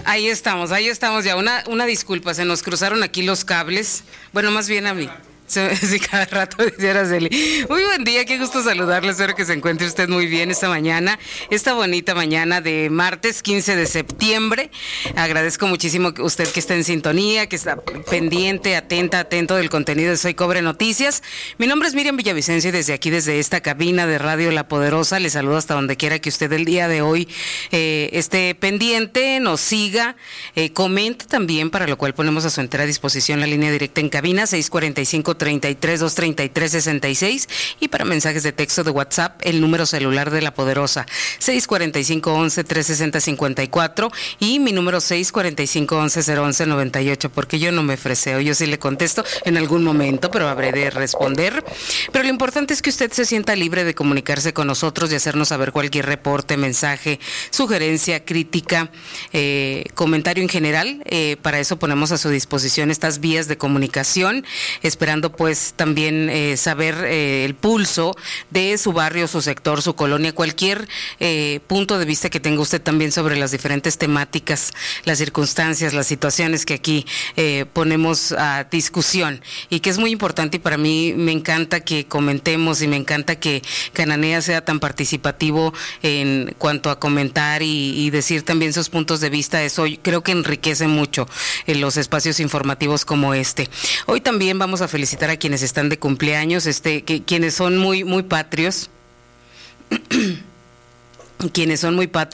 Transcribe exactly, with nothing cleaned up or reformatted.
Ahí estamos, ahí estamos ya. Una, una disculpa, se nos cruzaron aquí los cables. Bueno, más bien a mí. Sí, cada rato dice Araceli. Muy buen día, qué gusto saludarle, espero que se encuentre usted muy bien esta mañana, esta bonita mañana de martes quince de septiembre. Agradezco muchísimo que usted que está en sintonía, que está pendiente, atenta, atento del contenido de Soy Cobre Noticias. Mi nombre es Miriam Villavicencio y desde aquí, desde esta cabina de Radio La Poderosa, le saludo hasta donde quiera que usted el día de hoy eh, esté pendiente, nos siga, eh, comente también, para lo cual ponemos a su entera disposición la línea directa en cabina seis cuarenta y cinco, treinta y tres, doscientos treinta y tres, sesenta y seis, y para mensajes de texto de WhatsApp el número celular de La Poderosa seis cuarenta y cinco, once, trescientos sesenta, cincuenta y cuatro y mi número seis cuarenta y cinco, once, cero once, noventa y ocho, porque yo no me freseo, yo sí le contesto en algún momento, pero habré de responder. Pero lo importante es que usted se sienta libre de comunicarse con nosotros y hacernos saber cualquier reporte, mensaje, sugerencia, crítica, eh, comentario en general. Eh, para eso ponemos a su disposición estas vías de comunicación, esperando pues también eh, saber eh, el pulso de su barrio, su sector, su colonia, cualquier eh, punto de vista que tenga usted también sobre las diferentes temáticas, las circunstancias, las situaciones que aquí eh, ponemos a discusión y que es muy importante, y para mí me encanta que comentemos y me encanta que Cananea sea tan participativo en cuanto a comentar y, y decir también sus puntos de vista. Eso creo que enriquece mucho en los espacios informativos como este. Hoy también vamos a felicitar a quienes están de cumpleaños, este, que, quienes son muy, muy patrios, quienes son muy patrios.